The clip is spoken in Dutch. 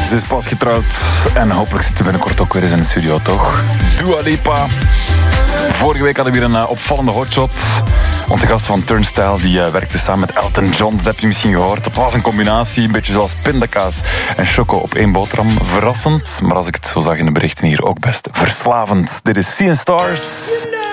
Ze is pas getrouwd en hopelijk zit ze binnenkort ook weer eens in de studio, toch? Dua Lipa. Vorige week hadden we weer een opvallende hotshot. Want de gast van Turnstile die werkte samen met Elton John. Dat heb je misschien gehoord. Dat was een combinatie, een beetje zoals pindakaas en choco op één boterham. Verrassend, maar als ik het zo zag in de berichten hier ook best verslavend. Dit is Sea & Stars.